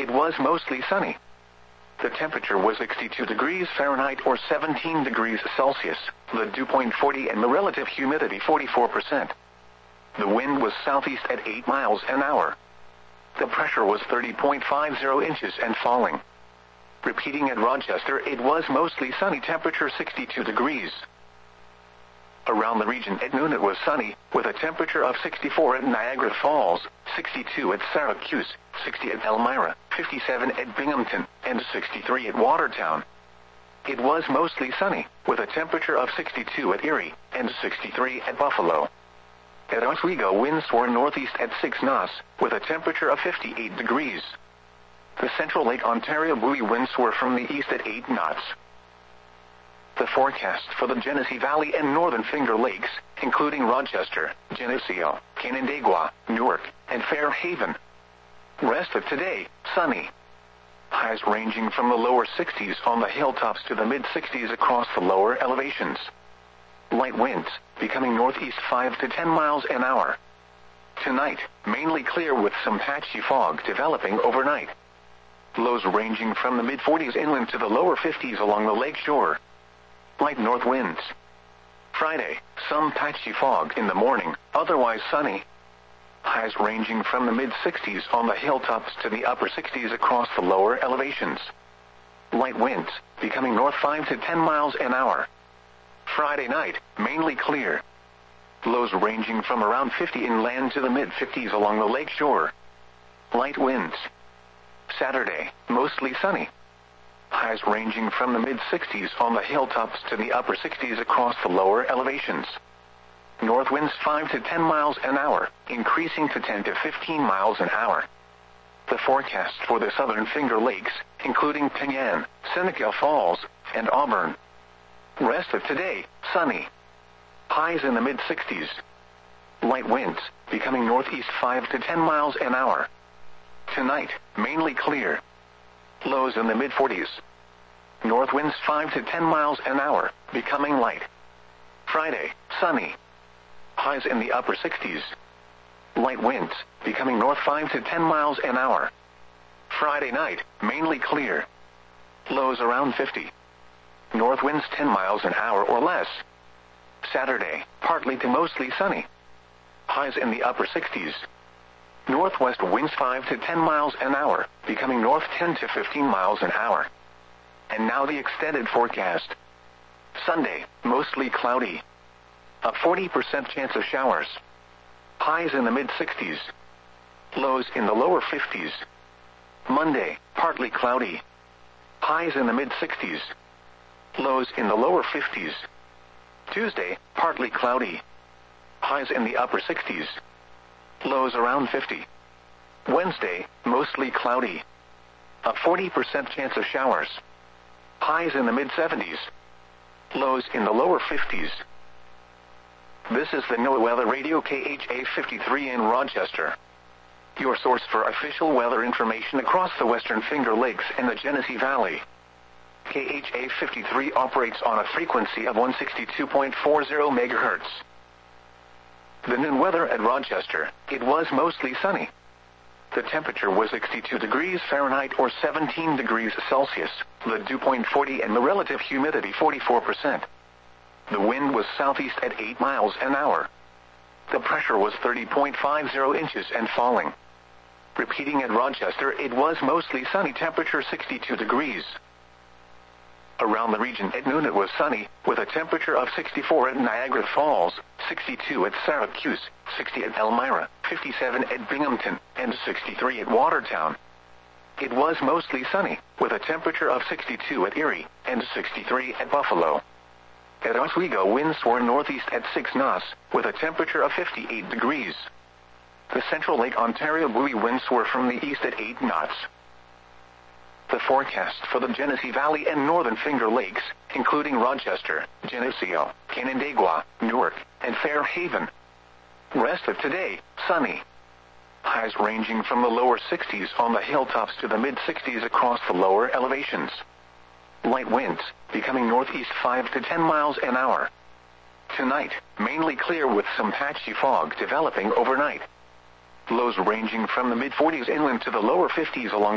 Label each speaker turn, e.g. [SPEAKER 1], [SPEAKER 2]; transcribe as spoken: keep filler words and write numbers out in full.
[SPEAKER 1] it was mostly sunny. The temperature was sixty-two degrees Fahrenheit or seventeen degrees Celsius, the dew point forty and the relative humidity forty-four percent. The wind was southeast at eight miles an hour. The pressure was thirty point five zero inches and falling. Repeating at Rochester, it was mostly sunny, temperature sixty-two degrees. Around the region at noon it was sunny, with a temperature of sixty-four at Niagara Falls, sixty-two at Syracuse, sixty at Elmira, fifty-seven at Binghamton, and sixty-three at Watertown. It was mostly sunny, with a temperature of sixty-two at Erie, and sixty-three at Buffalo. At Oswego, winds were northeast at six knots, with a temperature of fifty-eight degrees. The Central Lake Ontario buoy winds were from the east at eight knots. The forecast for the Genesee Valley and Northern Finger Lakes, including Rochester, Geneseo, Canandaigua, Newark, and Fairhaven. Rest of today, sunny. Highs ranging from the lower sixties on the hilltops to the mid-sixties across the lower elevations. Light winds, becoming northeast five to ten miles an hour. Tonight, mainly clear with some patchy fog developing overnight. Lows ranging from the mid-forties inland to the lower fifties along the lake shore. Light north winds. Friday, some patchy fog in the morning, otherwise sunny. Highs ranging from the mid-sixties on the hilltops to the upper sixties across the lower elevations. Light winds, becoming north five to ten miles an hour. Friday night, mainly clear. Lows ranging from around fifty inland to the mid-fifties along the lake shore. Light winds. Saturday, mostly sunny. Highs ranging from the mid-sixties on the hilltops to the upper sixties across the lower elevations. North winds five to ten miles an hour, increasing to ten to fifteen miles an hour. The forecast for the Southern Finger Lakes, including Penyan, Seneca Falls, and Auburn. Rest of today, sunny. Highs in the mid-sixties. Light winds, becoming northeast five to ten miles an hour. Tonight, mainly clear. Lows in the mid-forties. North winds five to ten miles an hour, becoming light. Friday, sunny. Highs in the upper sixties. Light winds, becoming north five to ten miles an hour. Friday night, mainly clear. Lows around fifty. North winds ten miles an hour or less. Saturday, partly to mostly sunny. Highs in the upper sixties. Northwest winds five to ten miles an hour, becoming north ten to fifteen miles an hour. And now the extended forecast. Sunday, mostly cloudy. A forty percent chance of showers. Highs in the mid-sixties. Lows in the lower fifties. Monday, partly cloudy. Highs in the mid-sixties. Lows in the lower fifties. Tuesday, partly cloudy. Highs in the upper sixties. Lows around fifty. Wednesday, mostly cloudy. A forty percent chance of showers. Highs in the mid-seventies. Lows in the lower fifties. This is the NOAA Weather Radio K H A fifty-three in Rochester. Your source for official weather information across the Western Finger Lakes and the Genesee Valley. K H A fifty-three operates on a frequency of one sixty-two point four zero megahertz. The noon weather at Rochester, it was mostly sunny. The temperature was sixty-two degrees Fahrenheit or seventeen degrees Celsius, the dew point forty and the relative humidity forty-four percent. The wind was southeast at eight miles an hour. The pressure was thirty point five zero inches and falling. Repeating at Rochester, it was mostly sunny, temperature sixty-two degrees. Around the region at noon it was sunny, with a temperature of sixty-four at Niagara Falls, sixty-two at Syracuse, sixty at Elmira, fifty-seven at Binghamton, and sixty-three at Watertown. It was mostly sunny, with a temperature of sixty-two at Erie, and sixty-three at Buffalo. At Oswego, winds were northeast at six knots, with a temperature of fifty-eight degrees. The Central Lake Ontario buoy winds were from the east at eight knots. The forecast for the Genesee Valley and Northern Finger Lakes, including Rochester, Geneseo, Canandaigua, Newark, and Fairhaven. Rest of today, sunny. Highs ranging from the lower sixties on the hilltops to the mid-sixties across the lower elevations. Light winds, becoming northeast five to ten miles an hour. Tonight, mainly clear with some patchy fog developing overnight. Lows ranging from the mid-forties inland to the lower fifties along